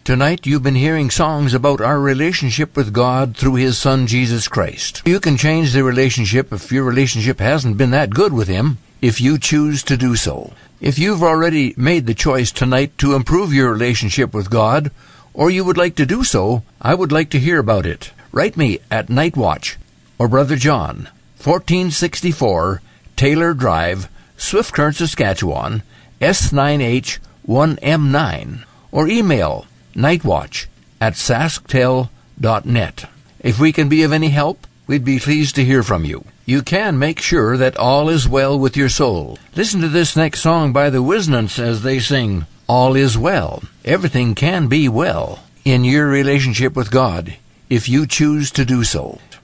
Tonight you've been hearing songs about our relationship with God through His Son Jesus Christ. You can change the relationship if your relationship hasn't been that good with Him, if you choose to do so. If you've already made the choice tonight to improve your relationship with God, or you would like to do so, I would like to hear about it. Write me at Night Watch or Brother John, 1464 Taylor Drive, Swift Current, Saskatchewan, S9H1M9, or email nightwatch@sasktel.net. If we can be of any help, we'd be pleased to hear from you. You can make sure that all is well with your soul. Listen to this next song by the Wisnants as they sing, All is Well. Everything can be well in your relationship with God if you choose to do so.